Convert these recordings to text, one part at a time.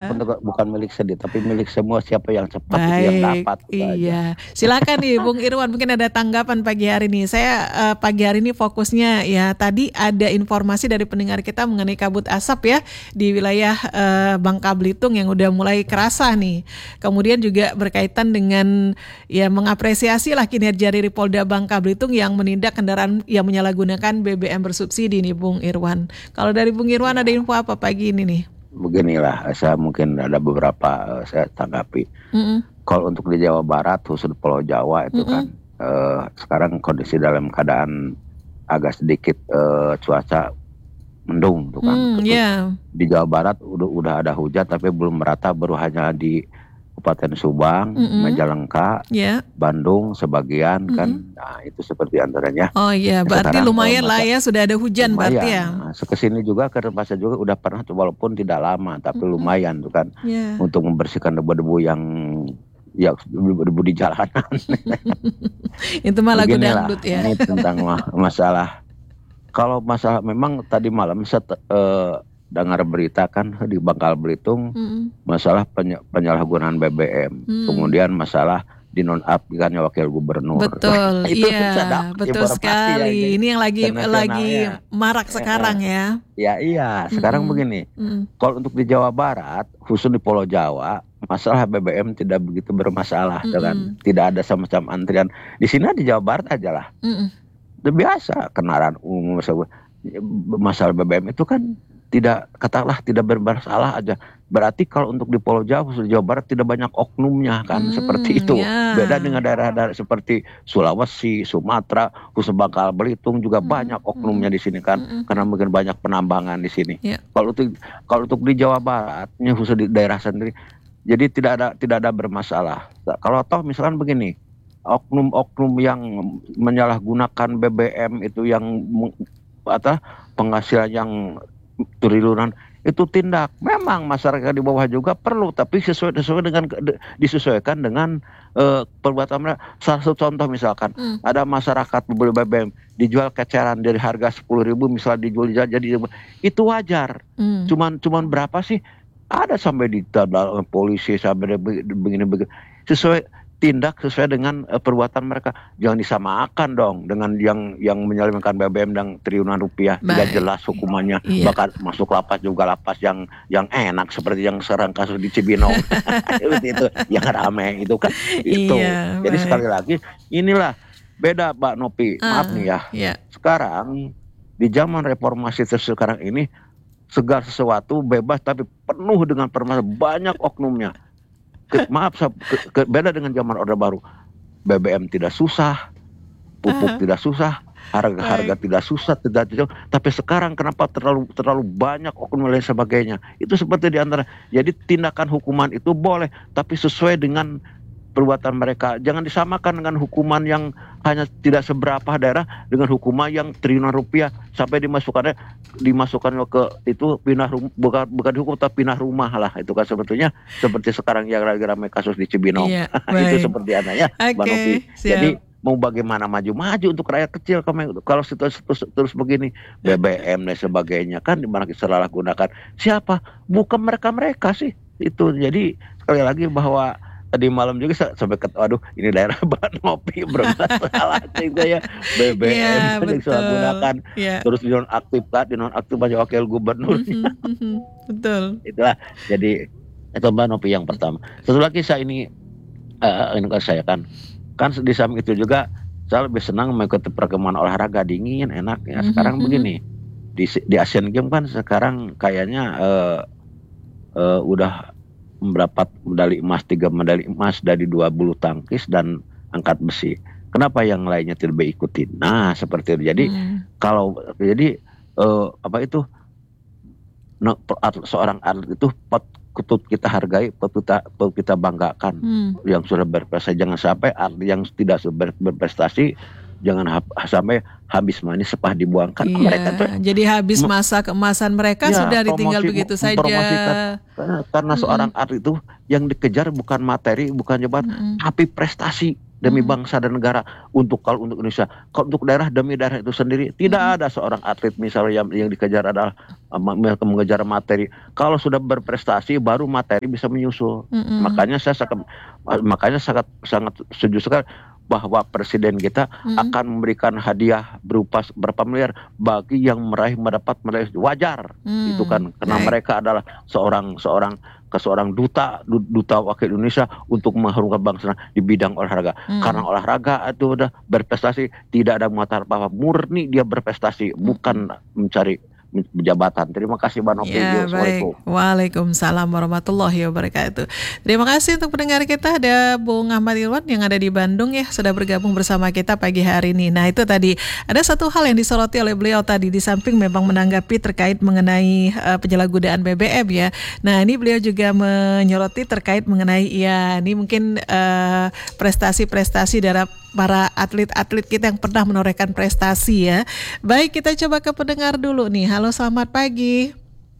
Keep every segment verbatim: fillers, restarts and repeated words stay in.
untuk bukan milik sedih, tapi milik semua siapa yang cepat itu yang Baik, dapat. Itu aja. iya. Silakan nih Bung Irwan, mungkin ada tanggapan pagi hari ini. Saya eh, pagi hari ini fokusnya ya tadi ada informasi dari pendengar kita mengenai kabut asap ya di wilayah eh, Bangka Belitung yang udah mulai kerasa nih. Kemudian juga berkaitan dengan ya mengapresiasi lah kinerja dari Polda Bangka Belitung yang menindak kendaraan yang menyalahgunakan B B M bersubsidi nih Bung Irwan. Kalau dari Bung Irwan ada info apa pagi ini nih? Beginilah, saya mungkin ada beberapa uh, saya tanggapi. Mm-mm. Kalau untuk di Jawa Barat, khusus Pulau Jawa itu Mm-mm. kan uh, sekarang kondisi dalam keadaan agak sedikit uh, cuaca mendung tuh kan. Mm, Betul. yeah. Di Jawa Barat udah udah ada hujan tapi belum merata, baru hanya di Kabupaten Subang, Mm-mm. Majalengka, Ya. Bandung sebagian Mm-mm. kan. Nah, itu seperti antaranya. Oh iya, berarti Sekarang, lumayan oh, lah masa- ya sudah ada hujan berarti ya. Lumayan. Nah, kesini juga ke Denpasar juga udah pernah tuh, walaupun tidak lama tapi Mm-mm. lumayan tuh kan Ya. untuk membersihkan debu-debu yang ya debu-debu di jalanan. Itu mah lagu Beginilah, dangdut ya. ini tentang ma- masalah. Kalau masalah memang tadi malam saya te- eh, dengar berita kan di Bangka Belitung Mm-mm. masalah penye- penyalahgunaan B B M, Hmm. kemudian masalah dinonaktifkannya wakil gubernur. Betul, Itu iya, bisa dapat betul informasi ya sekali. ini. Ini yang lagi Internasional, lagi ya. marak Eh, sekarang ya. Ya iya, sekarang Mm-mm. begini. Mm-mm. Kalau untuk di Jawa Barat, khusus di Pulau Jawa, masalah B B M tidak begitu bermasalah, Mm-mm. kan? Tidak ada semacam antrian. Di sini di Jawa Barat aja lah. Mm-mm. Itu biasa kendaraan umum, masalah masalah B B M itu kan tidak, katakanlah tidak bermasalah aja. Berarti kalau untuk di Pulau Jawa, khusus di Jawa Barat tidak banyak oknumnya kan, Hmm, seperti itu. ya. Beda dengan daerah-daerah seperti Sulawesi, Sumatera, khusus Bangka Belitung juga Hmm, banyak oknumnya di sini kan, Mm-mm. karena mungkin banyak penambangan di sini. Ya. Kalau untuk kalau untuk di Jawa Barat, ini khusus di daerah sendiri, jadi tidak ada tidak ada bermasalah. Nah, kalau toh misalkan begini, oknum-oknum yang menyalahgunakan B B M itu yang meng- apa penghasilan yang triliunan itu tindak. Memang masyarakat di bawah juga perlu, tapi sesuai sesuai dengan disesuaikan dengan uh, perbuatan mereka. Salah satu contoh misalkan Hmm. ada masyarakat beli B B M dijual keceran dari harga sepuluh ribu misalnya dijual jadi itu wajar. Hmm. Cuman cuman berapa sih? Ada sampai di dalam polisi sampai begini begini sesuai tindak sesuai dengan uh, perbuatan mereka. Jangan disamakan dong dengan yang yang menyalahkan B B M dan triliunan rupiah. Tidak Baik. jelas hukumannya. Iya. Bahkan masuk lapas juga lapas yang yang enak seperti yang serang kasus di Cibinong. itu, itu yang rame itu kan itu. Iya, Jadi baik. sekali lagi inilah beda Mbak Nopi. Maaf Ah, nih ya. ya. Sekarang di zaman reformasi sekarang ini segala sesuatu bebas tapi penuh dengan permasalahan, banyak oknumnya. Ke, maaf, saya- ke, ke, beda dengan zaman Orde Baru. B B M tidak susah, pupuk Aha. tidak susah, harga-harga tidak susah, tidak tidak. Tapi sekarang kenapa terlalu terlalu banyak oknum dan lain sebagainya? Itu seperti di antara. Jadi tindakan hukuman itu boleh, tapi sesuai dengan perbuatan mereka. Jangan disamakan dengan hukuman yang hanya tidak seberapa daerah dengan hukuman yang triliunan rupiah sampai dimasukkannya dimasukkan ke itu pindah rumah, bukan bukan hukum tapi pindah rumah lah, itu kan sebetulnya seperti sekarang yang lagi ramai kasus di Cibinong. Iya, Itu baik. seperti anaknya Mbak Oke, Novi. siap. Jadi mau bagaimana maju-maju untuk rakyat kecil kalau kalau terus, terus, terus begini B B M dan sebagainya kan dimana salah gunakan siapa? Bukan mereka-mereka sih itu. Jadi sekali lagi bahwa tadi malam juga saya sampai ke waduh ini daerah Mbak Nopi bermasalah juga ya B B M Iya, yang betul. disalahgunakan Iya. terus dinonaktifkan dinonaktifkan wakil gubernur. Mhm, mhm. Betul. Itulah jadi itu Mbak Nopi yang pertama. Satu lagi saya ini eh, ini kan saya kan kan di samping itu juga saya lebih senang mengikuti perkembangan olahraga dingin enak ya. Sekarang Mhm, begini di di Asian Games kan sekarang kayaknya eh, eh, udah mendapat medali emas, tiga medali emas dari dua bulu tangkis dan angkat besi. Kenapa yang lainnya tidak ikutin? Nah seperti itu. Jadi Hmm. kalau jadi eh, apa itu no, atlet- seorang atlet itu patut kita hargai, patut kita, patut kita banggakan. Hmm. Yang sudah berprestasi, jangan sampai atlet yang tidak ber- berprestasi jangan ha- sampai habis manis sepah dibuangkan. Iya, Mereka tuh jadi habis masa keemasan mereka ya, sudah ditinggal promosi- begitu saja. mempromosikan. Karena, karena Mm-mm. seorang atlet itu yang dikejar bukan materi, bukan jabatan, Mm-mm. tapi prestasi. demi Hmm. bangsa dan negara, untuk kalau untuk Indonesia. Kalau untuk daerah demi daerah itu sendiri, tidak Hmm. ada seorang atlet misalnya yang, yang dikejar adalah uh, mengejar materi. Kalau sudah berprestasi baru materi bisa menyusul. Hmm. Makanya saya sangat makanya sangat sangat setuju sekali bahwa presiden kita Hmm. akan memberikan hadiah berupa berapa miliar bagi yang meraih mendapat medali. Wajar Hmm. itu kan, karena Baik. mereka adalah seorang seorang ke seorang duta du- duta wakil Indonesia untuk mengharumkan bangsa di bidang olahraga. Hmm. Karena olahraga itu udah berprestasi, tidak ada muatan apa-apa, murni dia berprestasi, Hmm. bukan mencari jabatan. Terima kasih Mbak Novi. Ya, Assalamualaikum. baik. Waalaikumsalam warahmatullahi wabarakatuh. Terima kasih untuk pendengar kita. Ada Bung Ahmad Irwan yang ada di Bandung ya, sudah bergabung bersama kita pagi hari ini. Nah, itu tadi ada satu hal yang disoroti oleh beliau tadi, di samping memang menanggapi terkait mengenai uh, penyalahgunaan B B M ya. Nah, ini beliau juga menyoroti terkait mengenai ya, ini mungkin uh, prestasi-prestasi dari para atlet-atlet kita yang pernah menorehkan prestasi ya. Baik, kita coba ke pendengar dulu nih. Halo, selamat pagi.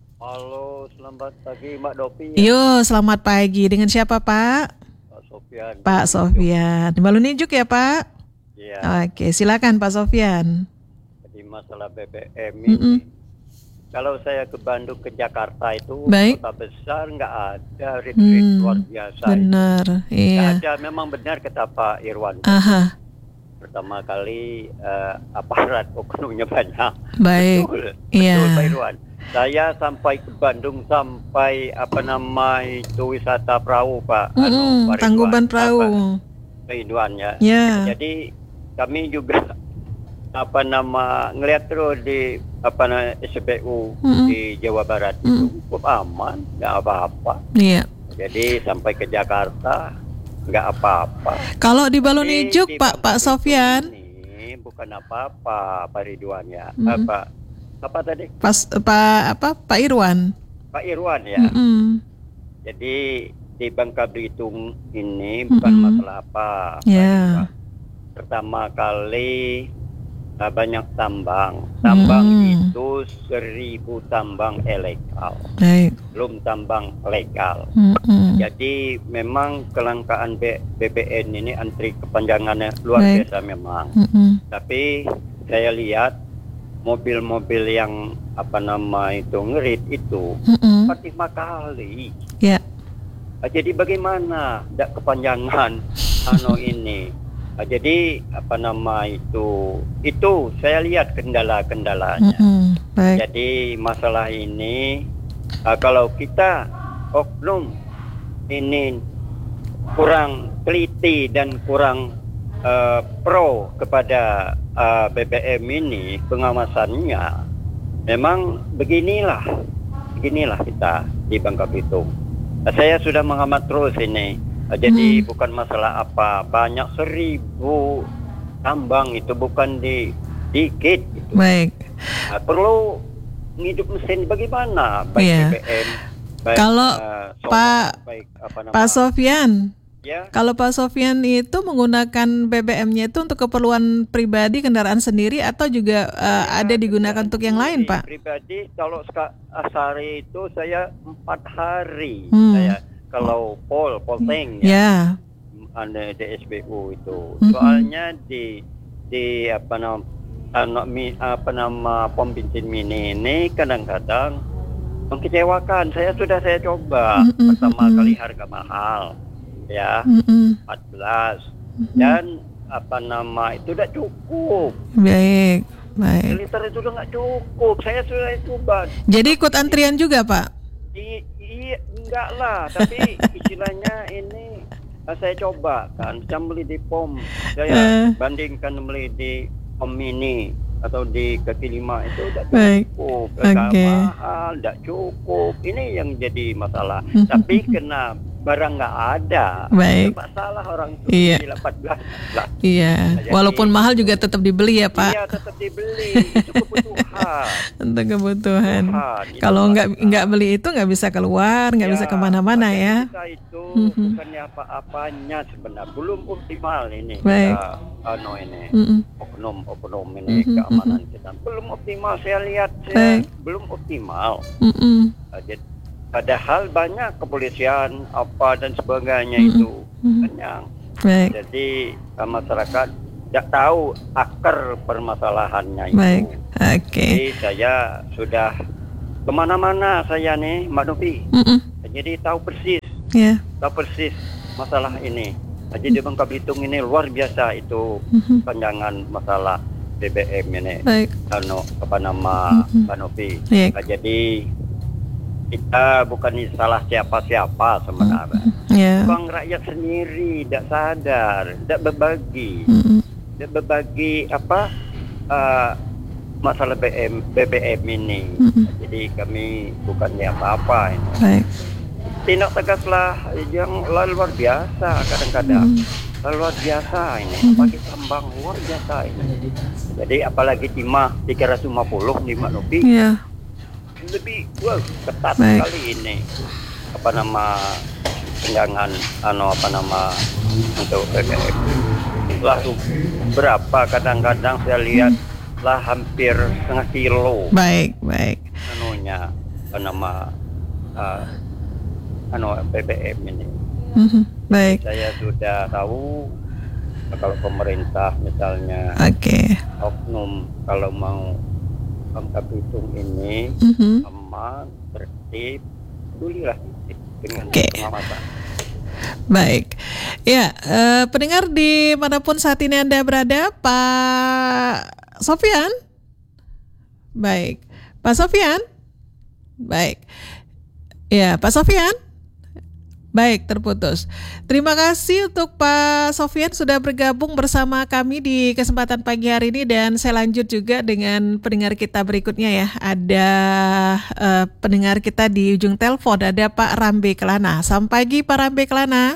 Halo, selamat pagi Mbak Dopi. Yo, selamat pagi. Dengan siapa Pak? Pak Sofian. Pak Sofian. Di Balunijuk ya Pak? Iya. Oke, silakan Pak Sofian. Jadi masalah B B M ini, Mm-mm. kalau saya ke Bandung ke Jakarta itu Baik. kota besar nggak ada retreat Hmm, luar biasa. benar, Nggak iya. ada, memang benar kata Pak Irwan. Aha, Pertama kali eh, aparat oknumnya banyak. baik. Betul, Iya. betul Pak Irwan. Saya sampai ke Bandung sampai apa nama itu wisata perahu Pak. Anu, Mm-mm, Pak Ridwan. Tangkuban Perahu. Pak Ridwan ya. Ya. Jadi kami juga apa nama ngelihat terus di apa nama S B U Mm-mm. di Jawa Barat itu Mm. cukup aman, nggak apa-apa. Iya. Jadi sampai ke Jakarta nggak apa-apa. Kalau di Tapi Balunijuk di Pak Pak Bangka Sofian, ini bukan apa-apa Pak Ridwan ya. Mm. Apa apa tadi pas Pak apa Pak Irwan. Pak Irwan ya. Mm-mm. Jadi di Bangka Belitung ini bukan Mm-mm. masalah apa. Pak Ya. Ridwan. Pertama kali uh, banyak tambang. Tambang Mm. itu seribu tambang ilegal, Baik. belum tambang legal. Mm-mm. Jadi memang kelangkaan B- BBM ini antri kepanjangannya luar Baik. biasa memang. Mm-mm. Tapi saya lihat mobil-mobil yang apa nama itu ngerit itu Mm-mm. empat lima kali. Ya. Ah, Jadi bagaimana tidak kepanjangan ano ini? Ah, Jadi apa nama itu? Itu saya lihat kendala-kendalanya. Mm-mm. Baik. Jadi masalah ini ah, kalau kita oknum ini kurang teliti dan kurang eh, pro kepada eh, B B M ini pengawasannya, memang beginilah, beginilah kita di Bangka Belitung. Ah, Saya sudah mengamat terus ini. Ah, Jadi Hmm. bukan masalah apa, banyak seribu tambang itu bukan di dikit. Gitu. Baik. Nah, perlu ngidup mesin bagaimana baik Iya. B B M baik Kalau eh, solar, Pak- baik apa nama Pak Sofian, ya kalau Pak Sofian itu menggunakan B B M-nya itu untuk keperluan pribadi, kendaraan sendiri, atau juga eh, ada digunakan untuk yang lain, Pak? pribadi kalau seka- sehari itu saya empat hari Hmm. saya kalau pol polteng ya Ya. ada D S B U itu Mhm. soalnya di di apa nama ano- mi- apa nama pom bensin mini ini kadang-kadang mengecewakan. Saya sudah saya coba Mm-mm, pertama mm-mm. kali harga mahal ya Mm-mm. empat belas Mhm. dan apa nama itu tidak cukup, Baik. Baik. liter itu udah nggak cukup. Saya sudah coba Jadi ikut antrian juga, Pak? I, iya enggak lah, tapi istilahnya ini eh, saya coba kan, saya beli di pom, saya Eh. bandingkan beli di pom mini atau di kaki lima itu udah Baik. cukup, agak Oke. mahal, tidak cukup. Ini yang jadi masalah. Mhm. Tapi kena barang nggak ada, Baik. itu masalah orang itu Iya. gila empat belas lah. Iya. Jadi- Walaupun mahal juga tetap dibeli ya, Pak? Iya tetap dibeli, itu kebutuhan. Untuk kebutuhan. Kebutuhan, itu Kalau nggak masalah. nggak beli itu nggak bisa keluar, nggak Ya, bisa kemana-mana badan ya. Kita itu Mhm. bukannya apa-apanya sebenarnya, belum optimal ini. Baik. Kita, ano ini, Mm-mm. oknum-oknum ini Mhm, keamanan kita belum optimal. Saya lihat saya Baik. belum optimal. Mm-mm. Uh, jadi, padahal banyak kepolisian apa dan sebagainya Mhm. itu Mhm. banyak. Baik. Jadi uh, masyarakat tidak tahu akar permasalahannya itu. Baik. Oke. Jadi saya sudah kemana-mana saya nih, Mbak Novi. Mm-mm. Jadi tahu persis, Ya. tahu persis masalah ini. Nah, jadi Bangka Belitung ini luar biasa itu Mhm. panjangan masalah B B M ini. Baik. Anu, apa nama Mhm. Mbak Novi. Baik. Nah, jadi kita bukan salah siapa-siapa sebenarnya. Ya. Bang rakyat sendiri tidak sadar, tidak berbagi, Mm-mm. tidak berbagi apa uh, masalah B M, B B M ini. Mm-mm. Jadi kami bukannya apa-apa ini. Baik. Tindak tegaslah yang luar biasa kadang-kadang. Mm. Luar biasa ini, Mhm. bagi tambang luar biasa ini. Jadi apalagi timah tiga ratus lima puluh di Mbak Novi, Ya. lebih wow, ketat Baik. sekali ini. Apa nama penjangan anu apa nama untuk B B M. Lalu berapa kadang-kadang saya lihat lah hampir setengah kilo Baik, baik. anunya apa nama uh, anu B B M ini. Mhm. Baik. Saya sudah tahu kalau pemerintah misalnya Oke. oknum kalau mau Bangka Belitung ini Mhm. aman, tertib, pedulilah dengan Oke. pengamatan. Baik. Ya, eh, pendengar dimanapun saat ini Anda berada, Pak Sofian. Baik. Pak Sofian. Baik. Ya, Pak Sofian. Baik, terputus. Terima kasih untuk Pak Sofian sudah bergabung bersama kami di kesempatan pagi hari ini, dan saya lanjut juga dengan pendengar kita berikutnya ya. Ada eh, pendengar kita di ujung telepon, ada Pak Rambe Kelana. Selamat pagi Pak Rambe Kelana.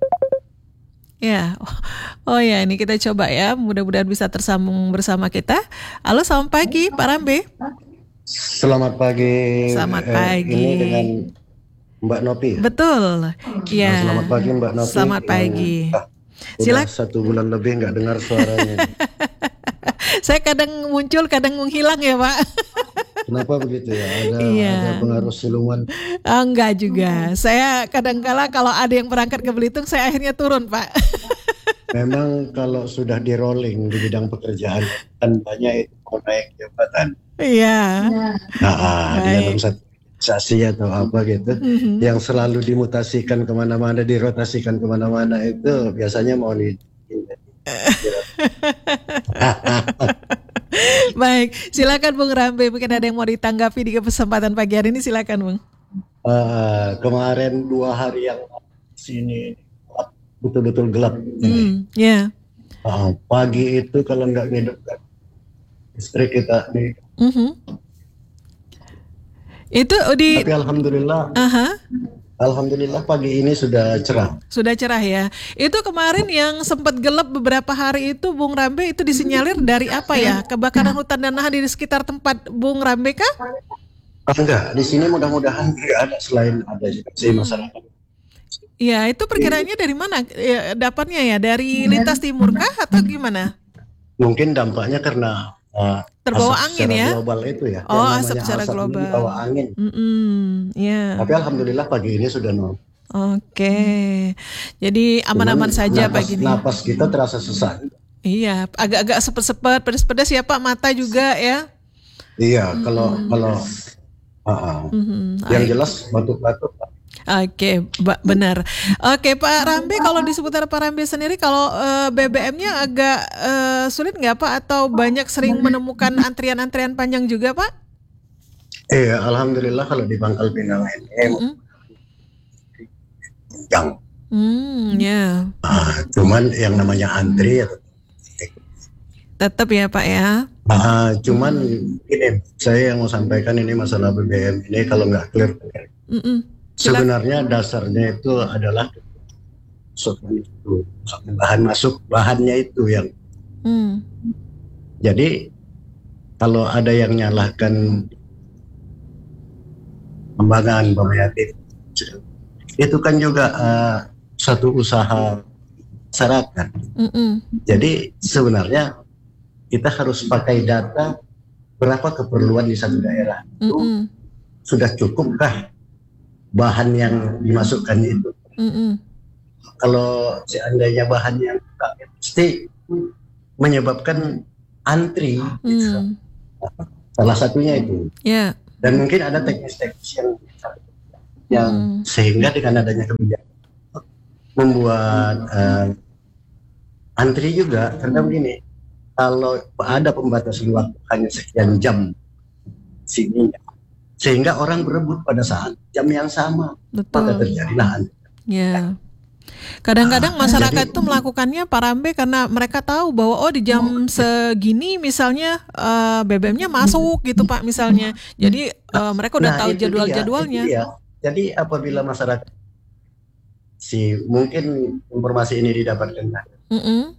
Ya, oh ya ini kita coba ya, mudah-mudahan bisa tersambung bersama kita. Halo, selamat pagi Pak Rambe. Selamat pagi. Selamat Eh, pagi. Ini dengan Mbak Nopi. Betul. Ya. Selamat pagi Mbak Nopi. Selamat pagi. Yang, ah, udah Silak- satu bulan lebih nggak dengar suaranya. Saya kadang muncul, kadang menghilang ya Pak. Kenapa begitu ya? Ada, Iya. ada pengaruh siluman. Oh, enggak juga. Saya kadang-kala kalau ada yang berangkat ke Belitung, saya akhirnya turun Pak. Memang kalau sudah di rolling di bidang pekerjaan kan banyak itu mau naik jabatan. Iya. Nah, di Baik. dalam satu organisasi atau apa gitu, Mhm. yang selalu dimutasikan kemana-mana, dirotasikan kemana-mana itu biasanya mau di. Baik, silakan Bung Rambe. Mungkin ada yang mau ditanggapi di kesempatan pagi hari ini, silakan Bung. Eh, kemarin dua hari yang sini gelap, betul-betul gelap. Hmm, ya. Ah, pagi itu kalau nggak ngidupkan listrik kita nih. Mhm. Itu di, Tapi alhamdulillah, aha, alhamdulillah pagi ini sudah cerah. sudah cerah ya. Itu kemarin yang sempat gelap beberapa hari itu, Bung Rambe, itu disinyalir dari apa ya? Kebakaran hutan dan lahan di sekitar tempat Bung Rambe kah? Ah, enggak, di sini mudah-mudahan nggak ada, selain ada juga sih masyarakat. Iya, itu perkiraannya dari mana ya, dapatnya ya? Dari lintas timur kah atau gimana? Mungkin dampaknya karena ah, Terbawa asap angin secara ya? global itu ya. Oh, Yang asap namanya secara asap ini global. dibawa angin. Mm-mm, ya. Tapi alhamdulillah pagi ini sudah normal. Oke. Jadi aman-aman Cuman saja napas, pagi ini. napas kita terasa sesak. Iya, agak-agak sepet-sepet, pedas-pedas ya Pak, mata juga ya. Iya, kalau kalau ah, ah. Mhm, yang baik. jelas batuk-batuk. Oke, ba- benar. Oke, Pak Rambe, kalau di seputar Pak Rambe sendiri, kalau eh, B B M-nya agak eh, sulit nggak Pak? Atau banyak sering menemukan antrian-antrian panjang juga Pak? Iya, alhamdulillah kalau di Pangkal Pinang ini Mm-mm. yang Hmm, ya, ah, cuman yang namanya antri ya, tetap ya Pak ya. ah, cuman ini saya yang mau sampaikan ini masalah B B M ini kalau nggak clear. Mm-mm. Silakan. Sebenarnya dasarnya itu adalah masuk itu bahan masuk bahannya itu yang Hmm. jadi kalau ada yang nyalahkan pengembangan pemayati itu kan juga uh, satu usaha masyarakat. Mm-mm. Jadi sebenarnya kita harus pakai data berapa keperluan di satu daerah. Itu Mm-mm. sudah cukupkah bahan yang dimasukkan itu? Mm-mm. kalau seandainya bahannya pasti menyebabkan antri, gitu. Hmm. Salah satunya itu. Ya. Dan mungkin ada teknis-teknis yang yang Hmm. sehingga dengan adanya kebijakan membuat uh, antri juga, karena begini, kalau ada pembatasan waktu hanya sekian jam sini, sehingga orang berebut pada saat jam yang sama, maka Betul. terjadilah antri. Ya. Kadang-kadang Ah, masyarakat jadi- itu melakukannya Pak Rambe karena mereka tahu bahwa oh di jam segini misalnya eh, B B M-nya masuk gitu Pak misalnya. Jadi eh, mereka udah Nah, tahu itu dia, jadwal-jadwalnya. itu dia. Jadi apabila masyarakat si mungkin informasi ini didapatkan Mm-mm.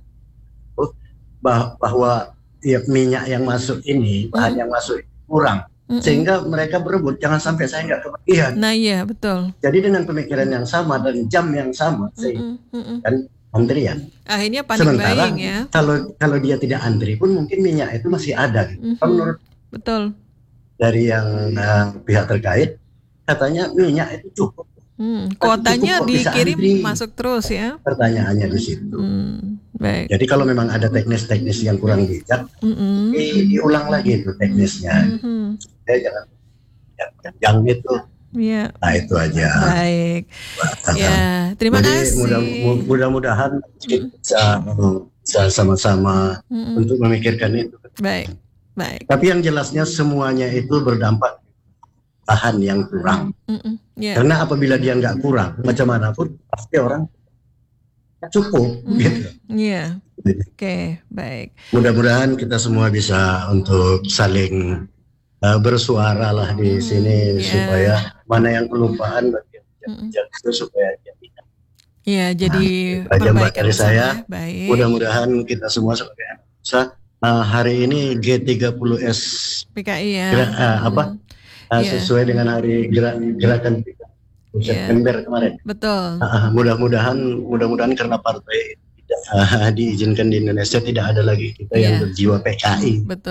bah- bahwa ya, minyak yang masuk ini, bahan Mm. yang masuk kurang, Mm-mm. sehingga mereka berebut jangan sampai saya nggak kebagian. Nah iya betul. Jadi dengan pemikiran yang sama dan jam yang sama, sehingga Mm-mm. Mm-mm. kan antrian. Akhirnya panik Sementara buying ya. kalau kalau dia tidak antri pun mungkin minyak itu masih ada. Gitu. Mhm. Kalau menurut Betul. dari yang eh, pihak terkait katanya minyak itu cukup. Hmm. Kuotanya cukup kok bisa dikirim antri. masuk terus ya. Pertanyaannya di situ. Hmm. Baik. Jadi kalau memang ada teknis-teknis yang kurang bijak, Mm-mm. di- diulang lagi itu teknisnya. Mhm. Ya, jangan yang itu. Iya. Nah itu aja. Baik. Ya, terima Jadi kasih. mudah, mu- mudah-mudahan kita bisa, bisa sama-sama Mm-mm. untuk memikirkan itu. Baik. Baik. Tapi yang jelasnya semuanya itu berdampak bahan yang kurang. Mm-mm. Ya. Karena apabila dia nggak kurang, macam mana pun pasti orang cukup. Mhm. Gitu. Iya. Oke, baik. Mudah-mudahan kita semua bisa untuk saling uh, bersuara lah di Hmm, sini ya. supaya mana yang kelupaan bagi Mm-mm. bijak itu supaya dia tidak. Ya, jadi Nah, itu aja, Mbak, perbaikan dari bersama. saya. Baik. Mudah-mudahan kita semua sebagai anak bangsa uh, hari ini G tiga puluh S P K I ya. Gerak- uh, apa? uh, Iya. sesuai dengan hari gerak, gerakan tiga puluh Iya. September kemarin. Betul. Uh, mudah-mudahan mudah-mudahan karena partai tidak uh, diizinkan di Indonesia tidak ada lagi kita yang Iya. berjiwa P K I. Betul.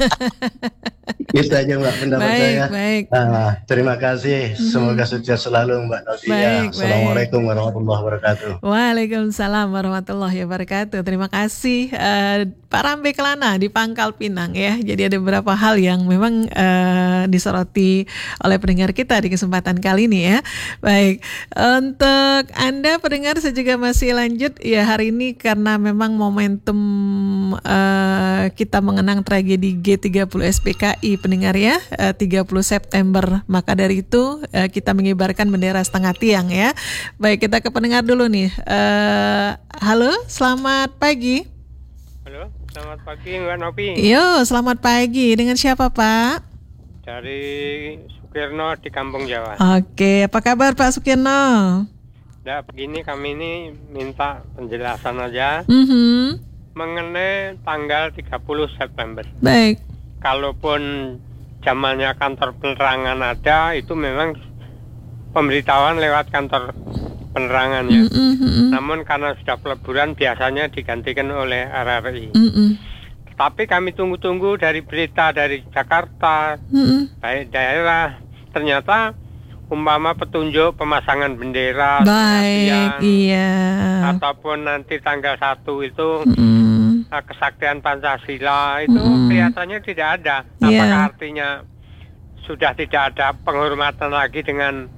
Itu aja Mbak pendapat Baik, saya. baik. Ah, terima kasih. Mhm. Semoga sukses selalu Mbak Novia. Baik, Assalamualaikum warahmatullahi wabarakatuh. Waalaikumsalam warahmatullahi wabarakatuh. Terima kasih eh, Pak Rambe Kelana di Pangkal Pinang ya. Jadi ada beberapa hal yang memang eh, disoroti oleh pendengar kita di kesempatan kali ini ya. Baik, untuk Anda pendengar saya juga masih lanjut ya hari ini karena memang momentum eh, kita mengenang tragedi G tiga puluh S P K I pendengar ya, eh, tiga puluh September. Maka dari itu eh, kita mengibarkan bendera setengah tiang ya. Baik, kita ke pendengar dulu nih. Eh, halo, selamat pagi. Halo, selamat pagi Mbak Novi. Yo, selamat pagi. Dengan siapa Pak? Dari Sukirno di Kampung Jawa. Oke, apa kabar Pak Sukirno? Nah, begini kami ini minta penjelasan aja Mhm. mengenai tanggal tiga puluh September. Baik. Kalaupun zamannya kantor penerangan ada, itu memang pemberitahuan lewat kantor penerangan ya. Mhm, mhm, Namun karena sudah peleburan biasanya digantikan oleh R R I. mhm, Tapi kami tunggu-tunggu dari berita dari Jakarta, mhm. baik daerah, ternyata umpama petunjuk pemasangan bendera setengah Baik, tiang, iya. ataupun nanti tanggal satu itu Mhm. uh, kesaktian Pancasila itu Mm. kelihatannya tidak ada. Iya. Apakah artinya sudah tidak ada penghormatan lagi dengan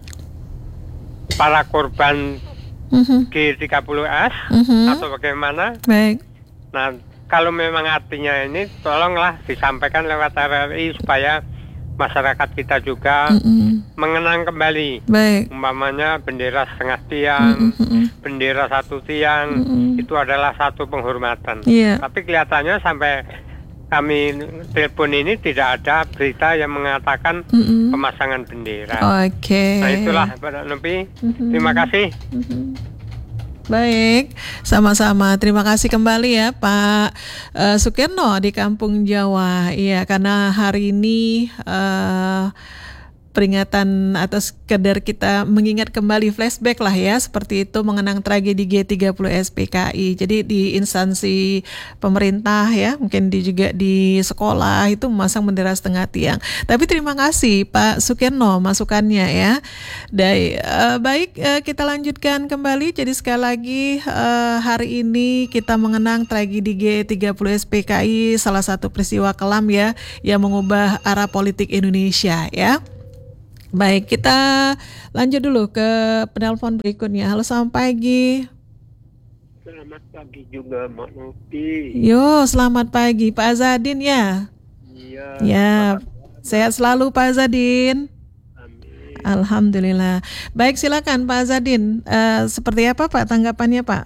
para korban Mhm, G tiga puluh S mhm. atau bagaimana? Baik. Nah, kalau memang artinya ini tolonglah disampaikan lewat R R I supaya masyarakat kita juga Mhm. mengenang kembali Baik. umpamanya bendera setengah tiang, Mhm. bendera satu tiang, Mhm. itu adalah satu penghormatan. Iya. Tapi kelihatannya sampai kami telepon ini tidak ada berita yang mengatakan Mhm. pemasangan bendera. Oke. Nah itulah Mbak Novi. Mhm. Terima kasih. Mhm. Baik, sama-sama. Terima kasih kembali ya Pak eh, Sukirno di Kampung Jawa. Iya, karena hari ini eh, peringatan atau sekedar kita mengingat kembali flashback lah ya, seperti itu mengenang tragedi G tiga puluh S P K I. Jadi di instansi pemerintah ya, mungkin di juga di sekolah itu memasang bendera setengah tiang. Tapi terima kasih Pak Sukirno masukannya ya. Dai, uh, baik uh, kita lanjutkan kembali. Jadi sekali lagi uh, hari ini kita mengenang tragedi G tiga puluh S P K I, salah satu peristiwa kelam ya yang mengubah arah politik Indonesia ya. Baik, kita lanjut dulu ke penelpon berikutnya. Halo, selamat pagi. Selamat pagi juga Mak Novi. Yo, selamat pagi Pak Azadin ya. Iya. Ya, sehat selalu Pak Azadin. Amin. Alhamdulillah. Baik, silakan Pak Azadin. Uh, seperti apa Pak tanggapannya Pak?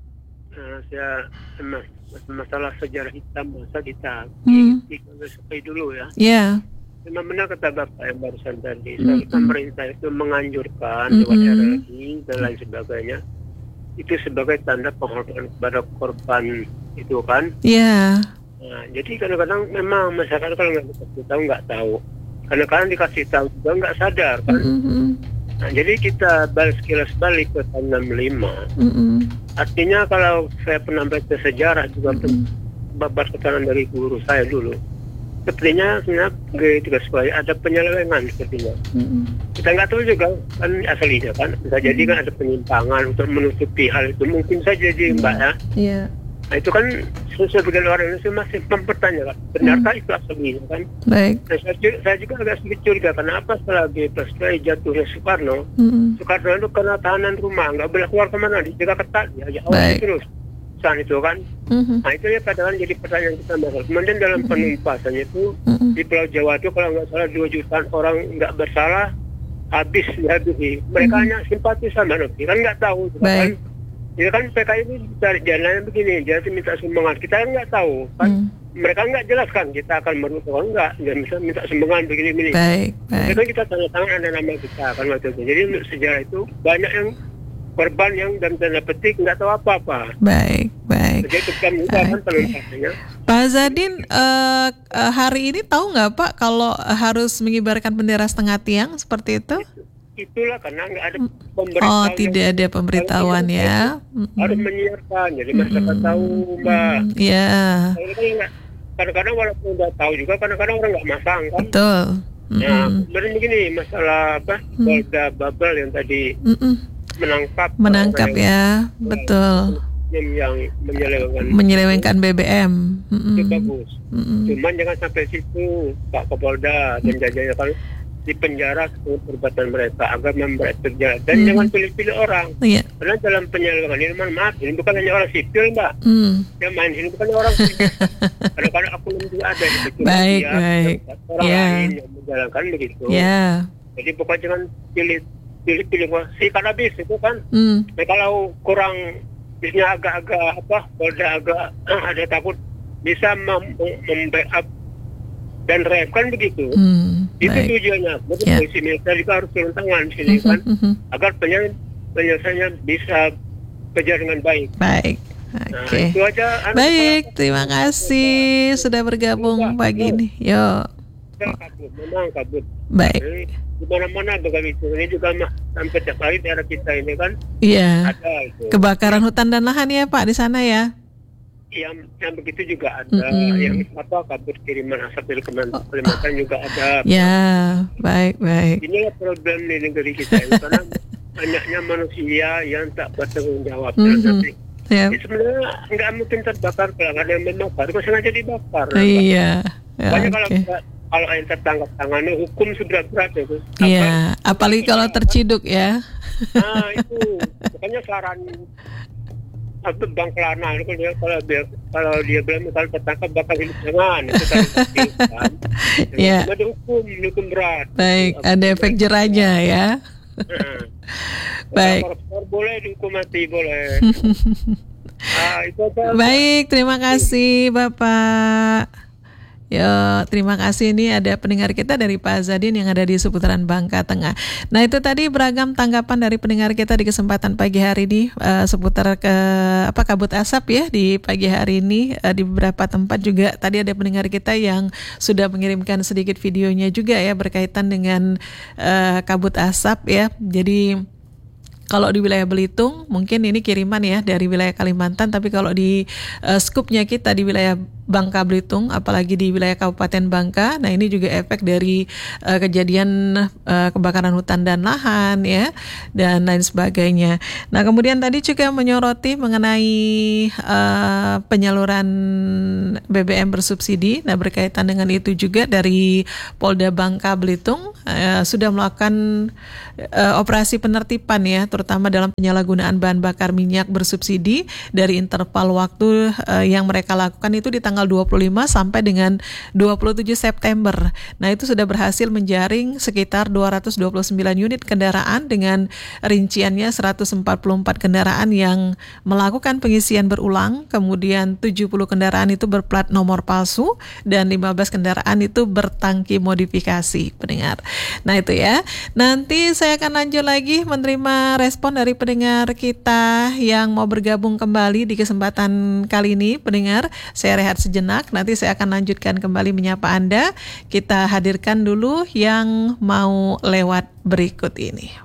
Nah, saya mas- masalah sejarah hitam masa kita Hmm. sampai dulu ya. Ya. Memang benar kata Bapak yang barusan tadi, Mm-mm. pemerintah itu menganjurkan Mm-mm. lewat R L I dan lain sebagainya. Itu sebagai tanda penghormatan kepada korban itu kan. Ya. Nah, jadi kadang-kadang memang masyarakat kalau nggak dikasih tahu nggak tahu. Kadang-kadang dikasih tahu juga nggak sadar kan. Mm-mm. Nah, jadi kita balik sekilas balik ke tahun enam puluh lima. Mm-mm. Artinya kalau saya pernah baca sejarah juga Mm-mm. babat keterangan dari guru saya dulu. Sepertinya sebenarnya G tiga puluh S P K I ada penyelewengan sepertinya. Mm-mm. Kita nggak tahu juga kan aslinya kan. Bisa jadi kan ada penyimpangan untuk menutupi hal itu. Mungkin saja jadi Mbak ya. Iya. Nah itu kan sebagian orang Indonesia masih mempertanyakan. Benarkah itu aslinya kan? Baik. Nah, saya, saya juga agak sedikit curiga. Kenapa setelah G plus S P K I jatuhnya Soekarno. Mm-mm. Soekarno itu kena tahanan rumah. Nggak boleh keluar kemana. Dijaga ketat. Ya, Baik. terus. Saat itu kan. Mm-mm. Nah itu ya kadang-kadang jadi pertanyaan kita masalah. Kemudian dalam penumpasannya itu Mm-mm. di Pulau Jawa itu kalau nggak salah dua jutaan orang nggak bersalah habis dihabisi. Mereka hanya simpati sama Novi kan nggak tahu juga kan. Baik. Ya kan P K I ini cari jalannya begini, jadi minta sumbangan. Kita kan nggak tahu kan. Mm. Mereka nggak jelaskan kita akan merusak enggak. Dan bisa minta sumbangan begini-begini. Baik. Jadi Baik. kan kita tanda tangan ada nama kita kan waktu itu. Jadi untuk sejarah itu banyak yang korban yang dalam tanda petik nggak tahu apa-apa. Baik. Baik. Jadi bukan juga kan Oke. penumpasannya. Pak Zadin, eh, eh, hari ini tahu nggak Pak kalau harus mengibarkan bendera setengah tiang seperti itu? Itulah karena nggak ada pemberitahuan. Oh, tidak ada pemberitahuan ya. Harus menyiarkan, jadi masyarakat tahu Mbak. Iya, Ini kan nggak- kadang-kadang walaupun udah tahu juga, kadang-kadang orang nggak masang kan. betul. Nah, Mm-mm. kemudian begini masalah apa? Mm. Polda Babel yang tadi Mm-mm. menangkap Menangkap orang ya, betul. yang, yang menyelewengkan Menyelewengkan B B M. Mm-mm. itu bagus. Mm-mm. Cuman jangan sampai situ Pak Kapolda dan jajarannya kan di penjara untuk perbuatan mereka agar memberat penjara dan Hmm. jangan pilih-pilih orang. Iya. Karena dalam penyelewengan ini, mohon maaf, ini bukan hanya orang sipil Mbak. Mm. Yang main ini bukan orang sipil. Kadang-kadang aku juga ada di situ. Baik, Dia, baik. orang Ya. lain yang menjalankan begitu. Ya. Jadi bukan jangan pilih pilih-pilih si kanabis itu kan. Mm. Nah, kalau kurang bisnya agak-agak apa, Polda agak ada takut bisa mem- mem-backup dan rem kan begitu. Mm. Itu Baik. tujuannya. Jadi Ya. polisi militer juga harus turun tangan di sini kan, Mhm. agar penyel- penyelesaiannya bisa kerja dengan baik. Baik. Nah, Oke. itu aja. anu, Baik, kalau- terima kasih sudah bergabung pagi ini. Yo. Kita kabut, memang kabut. Baik. Jadi, di mana-mana begitu. Ini juga mah sampai tiap hari daerah kita ini kan Iya. ada itu. Kebakaran hutan dan lahan ya Pak di sana ya. Yang yang begitu juga ada, Mm-mm. yang apa kabut kiriman asap dari Kementerian Kalimantan juga ada. Ya, baik baik. Inilah problem di negeri kita ini karena banyaknya manusia yang tak bertanggung jawab. Mhm. Jadi, Ya. ini sebenarnya nggak mungkin terbakar kalau ada yang membakar, itu sengaja dibakar. Iya. Ya, Banyak kalau oke. kalau yang tertangkap tangannya hukum seberat-berat itu. Iya, apalagi kalau terciduk ya. Nah itu makanya saran apa Bang Kelana itu dia kalau dia kalau dia bilang kalau tertangkap bakal hidup jangan itu kan. Iya. Cuma dihukum, dihukum berat. Baik, ada efek jerahnya ya. Nah, Baik. koruptor boleh dihukum mati boleh. Ah itu aja. Baik, terima kasih Bapak. Ya, terima kasih. Ini ada pendengar kita dari Pak Zadin yang ada di seputaran Bangka Tengah. Nah, itu tadi beragam tanggapan dari pendengar kita di kesempatan pagi hari ini uh, seputar ke apa kabut asap ya di pagi hari ini uh, di beberapa tempat juga. Tadi ada pendengar kita yang sudah mengirimkan sedikit videonya juga ya berkaitan dengan uh, kabut asap ya. Jadi kalau di wilayah Belitung mungkin ini kiriman ya dari wilayah Kalimantan, tapi kalau di uh, skupnya kita di wilayah Bangka Belitung, apalagi di wilayah Kabupaten Bangka, nah ini juga efek dari uh, kejadian uh, kebakaran hutan dan lahan ya dan lain sebagainya. Nah kemudian tadi juga menyoroti mengenai uh, penyaluran B B M bersubsidi. Nah berkaitan dengan itu juga dari Polda Bangka Belitung uh, sudah melakukan uh, operasi penertiban ya, terutama dalam penyalahgunaan bahan bakar minyak bersubsidi dari interval waktu uh, yang mereka lakukan itu di tanggal dua puluh lima sampai dengan dua puluh tujuh September. Nah, itu sudah berhasil menjaring sekitar dua ratus dua puluh sembilan unit kendaraan dengan rinciannya seratus empat puluh empat kendaraan yang melakukan pengisian berulang, kemudian tujuh puluh kendaraan itu berplat nomor palsu dan lima belas kendaraan itu bertangki modifikasi, pendengar. Nah, itu ya. Nanti saya akan lanjut lagi menerima respon dari pendengar kita yang mau bergabung kembali di kesempatan kali ini, pendengar. Saya rehat sejenak, nanti saya akan lanjutkan kembali menyapa Anda. Kita hadirkan dulu yang mau lewat berikut ini.